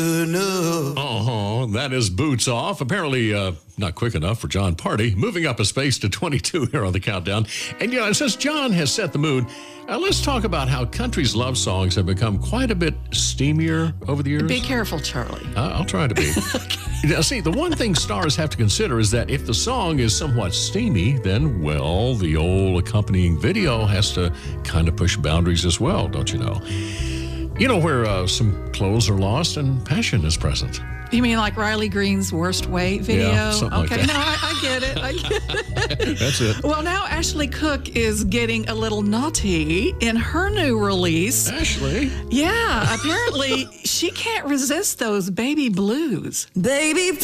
That is Boots Off. Apparently not quick enough for John Party. Moving up a space to 22 here on the countdown. And, since John has set the mood, let's talk about how country's love songs have become quite a bit steamier over the years. Be careful, Charlie. I'll try to be. Now, see, the one thing stars have to consider is that if the song is somewhat steamy, then, well, the old accompanying video has to kind of push boundaries as well, don't you know? Where some clothes are lost and passion is present. You mean like Riley Green's Worst Weight video? Yeah, something like that. No, I get it. That's it. Well, now Ashley Cook is getting a little naughty in her new release. Ashley? Yeah, apparently she can't resist those baby blues. Baby